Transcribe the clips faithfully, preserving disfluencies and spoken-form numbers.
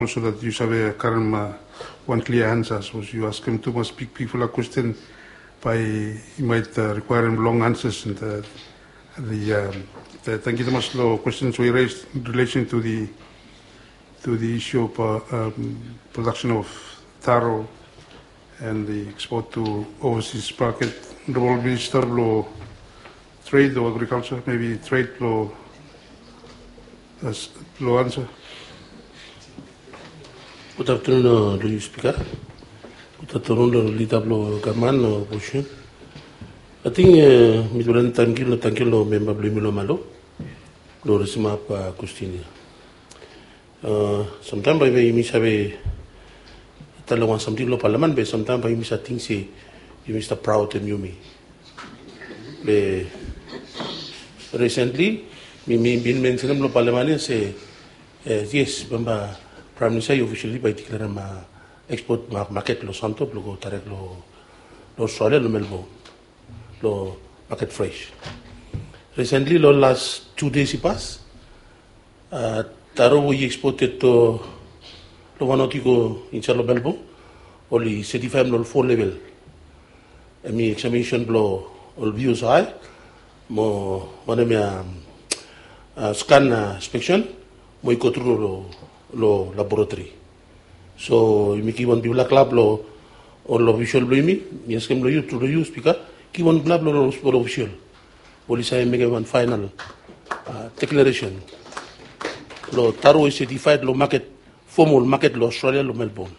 also that you have a current uh, one clear answer. So you ask him too much big people a question, by he might uh, require him long answers. And uh, the, um, the thank you so much for questions we raised in relation to the to the issue of uh, um, production of taro and the export to overseas market. Honorable Minister Law Trade or Agriculture, maybe Trade Law as law answer. Good afternoon, uh, Speaker. Good afternoon, Leader Gaman or Bushin. I think Miduran Tankilo Tankilo member Blimilo Malo, Lorisima Custinia. Sometimes I miss have Talawan something lo Parliament, but sometimes I miss a thing say you Mister Proud and you me. Recently, me been mentioned lo Parliament say yes, Bamba. Prime Minister officially by declaring ma export market lo santo lo tarek lo lo Australia lo Melbourne lo market fresh. Recently, lo last two days pass, uh, taro we exported to lo wanotiko in Charlo Melbourne, only certified lo four level. I mean examination lo all views high, mo one me uh, scan uh, inspection, mo ikotru lo lo laboratory. So imi kiwan bibla club lo or lo visual lo imi, yes kem lo you to lo you speaker, kiwan club lo lo official. Police I make one final uh, declaration. Lo taro is certified lo market formal market lo Australia lo Melbourne.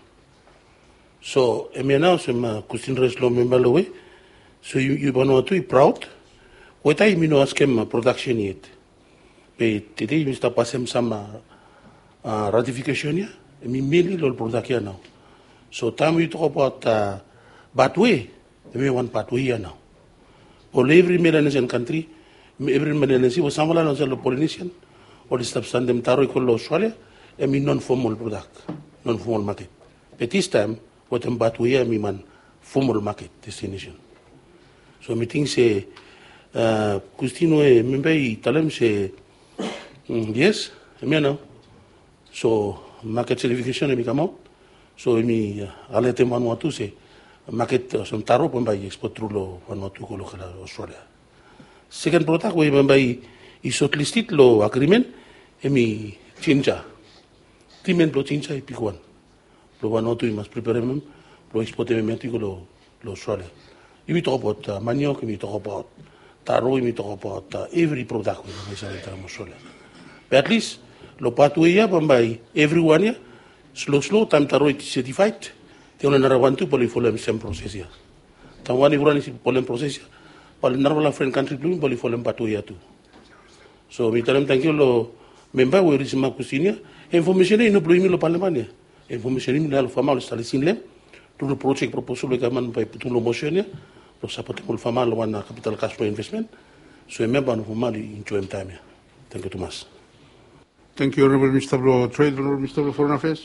So emi announce ma kustin res lo member lo we. So you you bano atu proud. What I mean ask him production yet. Pe today Mister Pasem sama Uh, ratification ya, I mean mainly lo production now. So time we talk about uh, pathway, we want pathway here now. For every Melanesian country, every Melanesian was samala no lo Polynesian, or the substance them taro equal Australia, I mean non-formal product, non-formal market. But this time, what am pathway I mean man formal market destination. So me think say, uh, Custino e member talem say, mm, yes, I mean now. So market certification mi come out. So mi alete Vanuatu se market some taro by export through lo Vanuatu ko lo Australia. Second product we by is shortlisted lo agreement emi chincha. Timen lo chincha i pikuan. Lo Vanuatu i must prepare mem lo export emi ko lo lo Australia. If we talk about uh, manioc, we talk about taro, we talk about uh, every product we make in Australia. But at least lo pathway ya by everyone ya slow slow time taro it certified te ona nara want to poli follow same process ya tan wani urani si polem process ya poli nara friend country blue poli follow pathway ya tu. So mi tanem thank you lo member we risima kusinia information ni no blue lo parliament ya information ni lo fama lo stali sinlem to the project proposal le gaman by tu lo motion ya lo support mo fama lo wana capital cash flow investment. So member no fama in join time ya. Thank you too much. Thank you, Honorable Minister of Trade, Honorable Minister of Foreign Affairs.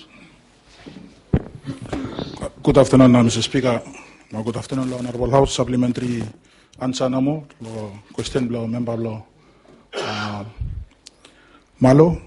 Good afternoon, uh, Mister Speaker. Uh, good afternoon, Honorable House. Supplementary answer namo, question below member below uh, Malo.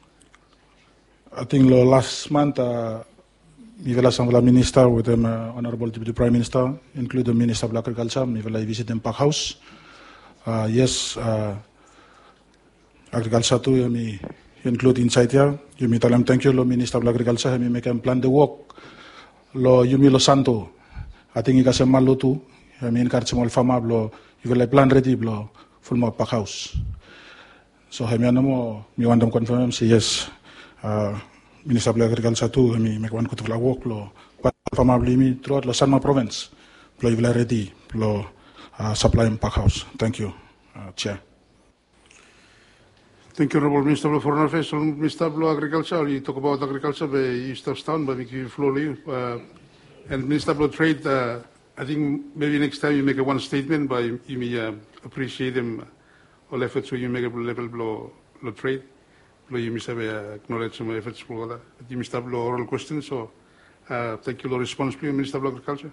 I think lo last month, uh, Mivela Sangla Minister with them, uh, Honorable Deputy Prime Minister, include the Minister of Agriculture, Mivela visit them Park House. Uh, yes, uh, Agriculture too, I mean, include inside here. You may tell them thank you, lo Minister of Agriculture. I make him plan the work. Lo you me lo santo. I think you can say malo too. I mean, encourage small farmer. Lo you will plan ready. Lo full more pack house. So I mean, no me want them confirm. Say yes. Uh, Minister of Agriculture too. I mean, make one good work. Lo farmer me throughout lo Sanma province. Lo you will ready. Lo uh, supply pack house. Thank you, uh, Chair. Thank you, Honorable Minister of Foreign Affairs. Minister of Agriculture, you talk about agriculture by East of Town, but we give floor to you. Uh, and Minister of Trade, uh, I think maybe next time you make a one statement, but you may uh, appreciate them all efforts so you make a level below trade. You may have acknowledged some efforts for that. You may have oral questions, so uh, thank you for the response, please, Minister of Agriculture.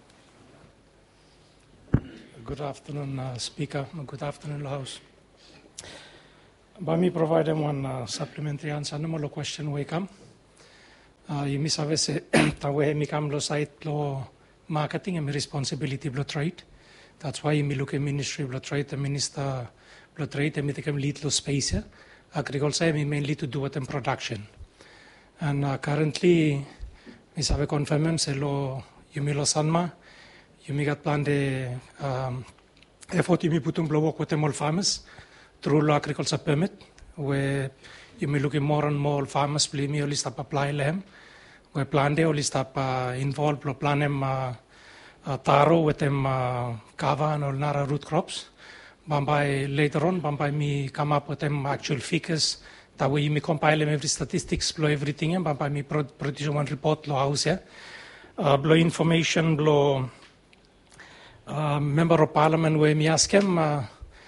Good afternoon, uh, Speaker. Good afternoon, House. By me providing one uh, supplementary answer, no more question we come. Uh, Yumi sabe se tawe hemi kam lo site lo marketing and responsibility lo trade. That's why yumi look at Ministry of Trade, the Minister of Trade, and we lead lo space. Agriculture we mainly to do it in production. And uh, currently, we have a confirmation se lo yumi lo sanma, yumi got plan de um, effort yumi putum blow work with them all farmers through lo agriculture permit, where yumi looking more and more farmers play me only stop apply them, where plan de only stop uh, involved lo plan them uh, uh, taro with them uh, kava and all nara root crops. Bambai later on, Bambai me come up with them actual figures. That way me compile them every statistics, blow everything, and Bambai me produce one report lo house yeah. Uh, blow information, blow uh, member of parliament where me ask him. Uh,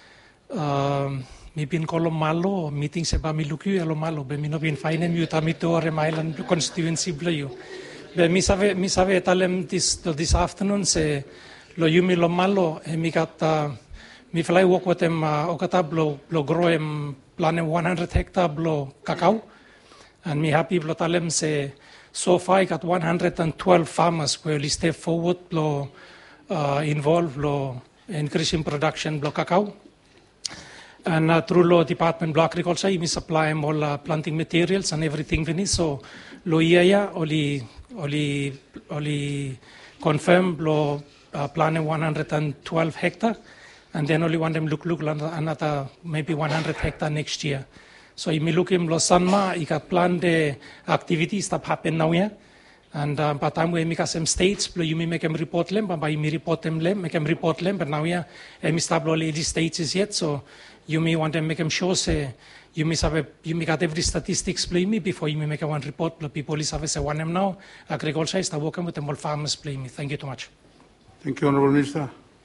uh, mi bin kolom malo meeting se ba mi luki alo malo be mi no bin fine mi utamito or island constituency blow you. Be mi save mi save talem this this afternoon se lo yumi lo malo e mi got. Uh, Mi fly work with them uh, okata blo blo grow em plan one hundred hectare blo cacao, and me happy blo talem say so far I got one hundred twelve farmers who will step forward blo uh, involved blo increasing production blo cacao, and uh, through lo department blo agriculture we supply them all uh, planting materials and everything finish so lo iya only only only confirm blo uh, plan one hundred twelve hectare. And then only want them look look another maybe one hundred hectare next year. So if me look him lo sanma, I got planned the activities that happen now here. And uh, by time we make some states, but you may make them report them, but by me report them, make them report them. But now here, I miss tablo lady states is yet. So you may want to make them show say you may have you may got every statistics play me before you may make one report. But people is have say one them now. Agriculture is working with them all farmers play me. Thank you too much. Thank you, Honourable Minister.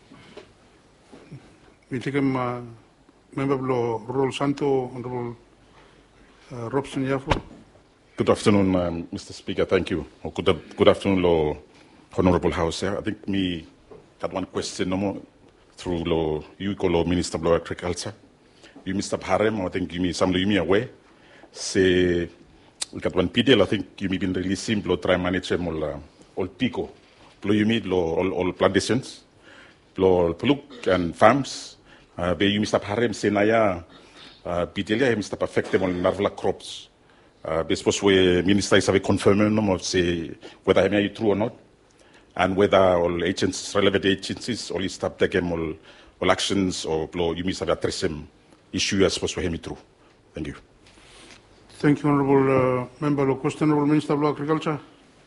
We take him, uh, member of Rural Santo, Honourable uh, Robson Yafo. Good afternoon, um, Mister Speaker. Thank you. Or good, good afternoon, Law, Honourable House. I think me had one question no more through Law, you call Minister of Agriculture. You, Mister Harem, I think you me some you me aware. Say we got one P D L. I think you me been releasing Law try manage all uh, all pico. Law you meet Law all all plantations, Law Pluk and farms. Uh, be you Mister Harem senaya uh, bidelia Mister affected on narvala crops. Uh, be suppose we minister is have confirmed no of say whether I may true or not, and whether all agencies relevant agencies all stop taking all all actions or blow you must have address them issue as supposed to hear me true. Thank you. Thank you, Honourable uh, Member. Of question, Honourable Minister of Agriculture.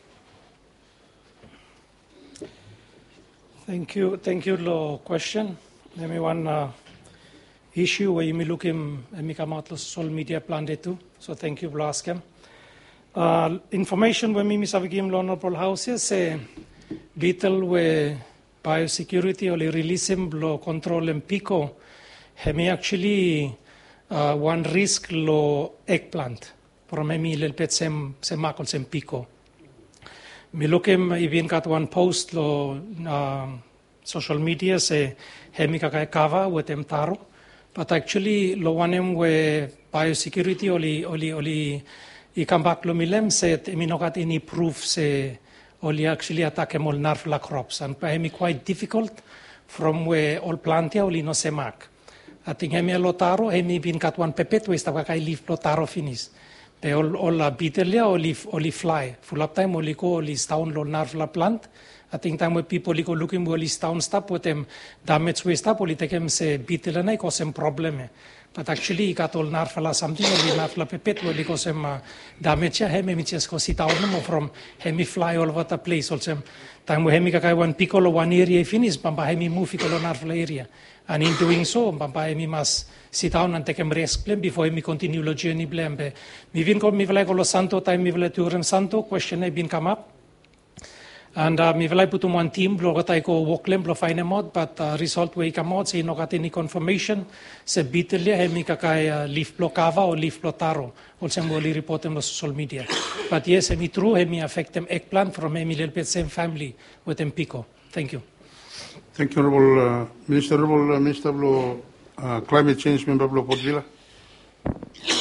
Thank you. Thank you. Lo question. Let me one uh, issue where you may look him and me come out social media plan day too. So thank you for asking. Uh, information when me miss have given Honourable House say beetle where biosecurity or release him lo control him pico. Hemi actually uh, one risk lo eggplant. Pero me mi little bit sem sem makol sem pico. Me look him even got one post lo. Um, social media say hemi kakai kava with them taro, but actually lo wanem we biosecurity oli oli oli I come back lo milem said emi no got any proof say oli actually attack em all narfla crops and hemi quite difficult from where all plantia oli no semak. I think hemi lo taro hemi bin got one pepet we sta kakai leaf lo taro finish. They all all uh, beetle oli oli fly full up time oli ko oli down lo narfla plant. I think time when people go looking for this town stop with them damage we stop only take them say beetle na cause some problem. But actually got all narfala something only narfala pepet will cause some uh, damage ya hemi just cause it out no from hemi fly all over the place also time we hemi kakai one piccolo one area finish bamba hemi move piccolo narfala area and in doing so bamba hemi must sit down and take them rest blame before hemi continue the journey blame be mi vin ko mi vle ko lo santo time mi vle turen santo question has been come up. And uh, mi velai putum one team blo gatai ko woklem blo find them out, but uh, result we come out say no got any confirmation se bitelia he mi kakai uh, leaf blo kava or leaf blo taro also mboli report them on social media. But yes, he true he mi affect them eggplant from a little bit same family with them pico. Thank you. Thank you, Honourable uh, Minister. Honourable uh, Minister of uh, Climate Change, Member of Port Vila.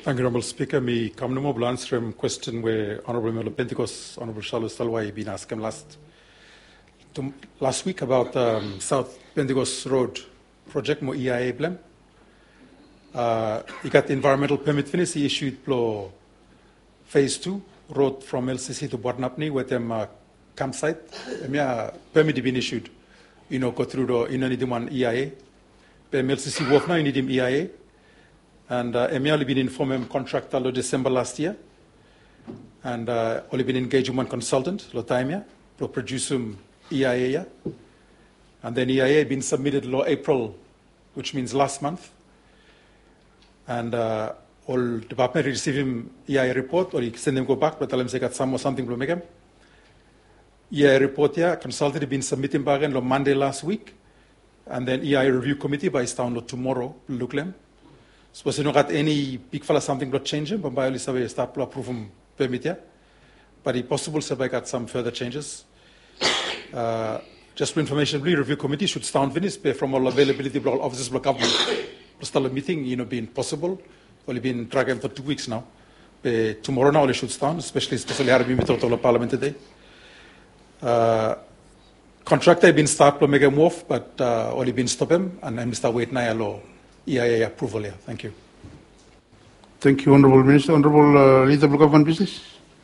Thank you, Honourable Speaker. Me come no more answer him question where Honourable Member Pentecost, Honourable Charles Salwai been asked him last to, last week about um, South Pentecost Road project mo E I A blem. Uh, he got the environmental permit finished. He issued plo phase two road from L C C to Botnapni with them uh, campsite. Emia permit been issued. You know, go through the you know need one E I A. P L C C work now you need him E I A. And uh, Emia only been informed him contractor lo December last year. And uh, only been engaged with one consultant lo time to produce him E I A. And then E I A been submitted lo April, which means last month. And uh, all department receive him E I A report, or he send them go back, but tell him say got some or something to make him. E I A report here, consulted been submitting back on Monday last week, and then E I A review committee by town tomorrow look them. Suppose you not got any big fella something to change him, but by only survey start to approve him permit here. But if possible, survey got some further changes. Uh, just for information, the review committee should stand finished from all availability of all offices of government. Still a meeting, you know, being possible. Only been dragging for two weeks now. But tomorrow now they should stand, especially especially Arabi method of Parliament today. Uh, contractor been start to make him off, but uh, only been stop him, and I'm still waiting now law E I A approval here. Thank you. Thank you, Honourable Minister. Honourable uh, Leader of Government Business.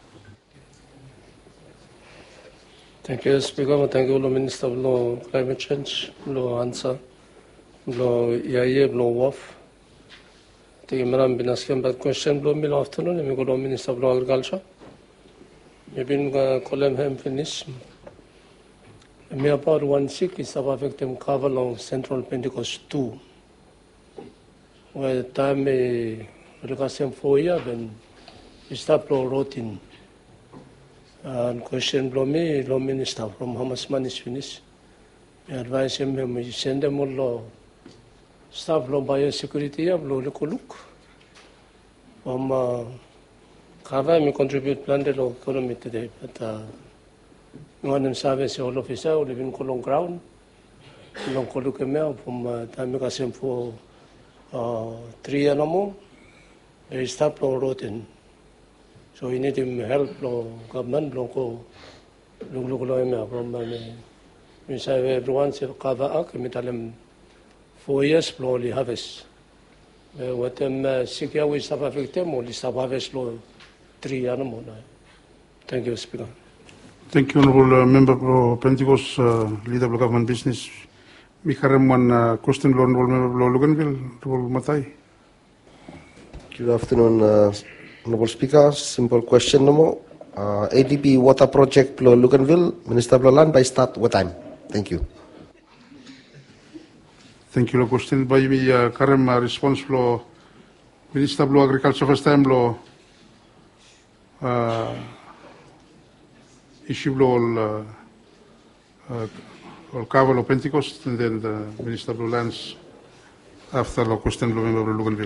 Thank you, Speaker. Thank you, Minister of Law, Climate Change, Law Answer, Law E I A, Law W A F. Thank you, Madam. Been asking about question, Law Middle afternoon, and we go to Minister of Law Agriculture. We've been calling him finish. Me about one sick is about victim cover along Central Pentecost two. Where the time we got him four years, then we start to routine. And question blow me, law minister, from how much money is finished. I advise him, we send them all law staff law biosecurity, law look look. From uh, cover, me contribute plan the law economy today, but uh, one of service all officer live in Colon ground. Long look from uh, time we got him for uh, three years no more. They start law routine. So we need him help lo government lo ko lo lo lo me from me we say everyone se cover up me tell him four years lo li harvest what them six years we stop affected mo li stop harvest lo three years mo. Thank you, Speaker. Thank you, Honourable uh, Member for Pentecost, uh, Leader of Government Business. We have one uh, question, Honourable Member for Luganville, Honourable Matai. Good afternoon. Uh, Honourable Speaker, simple question no more. Uh, A D B water project Plo Luganville, Minister of Land by start what time? Thank you. Thank you. Question by me, uh, Karim uh, response Plo Minister of Agriculture first time Plo uh, issue Plo all uh, all cover of Pentecost, and then the Minister of Lands after the question Plo Member of Luganville.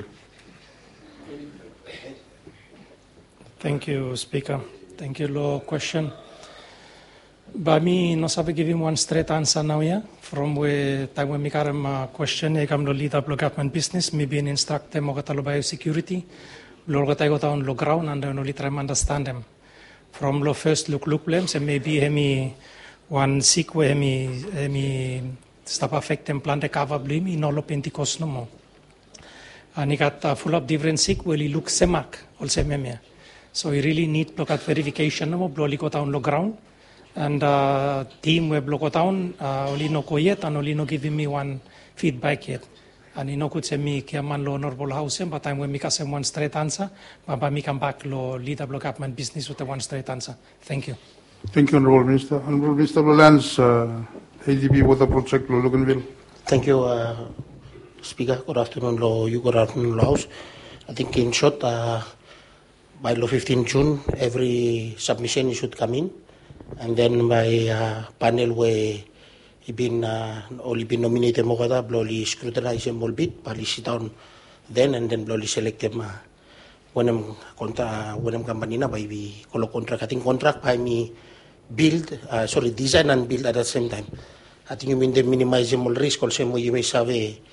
Thank you, Speaker. Thank you, Law question. But me, no sabe give him one straight answer now, yeah? From where time when me karam uh, question, I come to lead up government business, me being instructed mo katalo biosecurity, lo katay ko taon lo ground, and then only try to understand them. From lo first look look blames, and maybe hemi one sick where hemi hemi stop affect them plant the cover blame, in all of Pentecost no more. And he got uh, full of different sick, where he look semak, also memia. So we really need to look at verification no blow liko town lo ground, and uh, team we blow town uh, only no ko yet, and only no giving me one feedback yet. And you know could say me kia man lo honorable house, but time when me ka one straight answer, but me come back lo leader block government business with the one straight answer. Thank you. Thank you, Honourable Minister. Honourable Minister of Lands, uh, A D B water project lo Luganville. Thank you, uh, Speaker. Good afternoon, lo you good afternoon, lo House. I think in short. Uh, By law fifteenth June, every submission should come in, and then by uh, panel where he been uh, only been nominated mogada, blowly scrutinize them all bit, probably sit down then and then blowly select them uh, when I'm contra when I'm company na by the color contract. I think contract by me build, uh, sorry design and build at the same time. I think you mean the minimize them all risk also mo you may save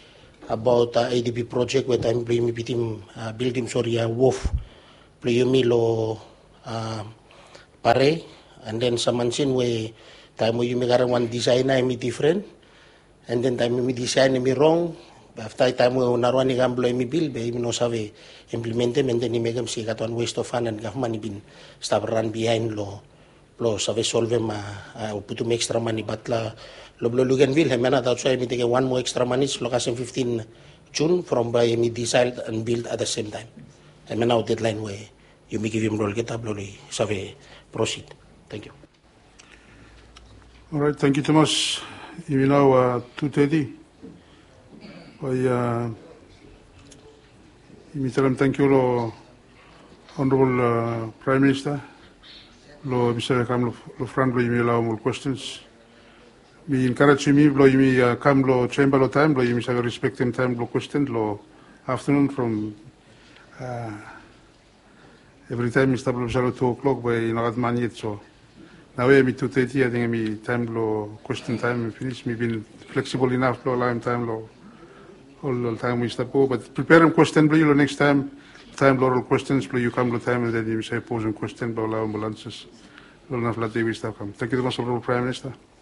about uh, A D B project where time play mi bitim uh, build him sorry uh, wolf play mi lo uh, pare and then samansin we time we mi garang one design na mi different and then time mi design mi wrong after time we naruan ni gamblo mi bill be mi no save implement and then ni megam si katon waste of fund and government bin stop run behind lo lo save solve ma uh, putum extra money batla lo blo Luganville hemana that's why mi take one more extra money location fifteen June from by mi design and build at the same time hemana deadline where you may give him roll get up lo save proceed. Thank you. All right, thank you, Thomas. You know, uh, two thirty. By uh, thank you, lo, Honorable uh, Prime Minister. Lo, Mister Kam, lo, friend, lo, you allow more questions. Me encourage me, lo, you uh, come, lo, chamber, lo, time, lo, you may respect him time, lo, question, lo, afternoon from. Uh, every time Mister Blobsalo two o'clock, by you know, at man yet so. Now we have two thirty. I think me time lo question time finish. Me been flexible enough lo allow time lo all the time we step over. But prepare him question lo next time. Time lo questions lo you come lo time and then you say pose a question lo allow answers. Lo na flat we start come. Thank you very much, Honorable Prime Minister.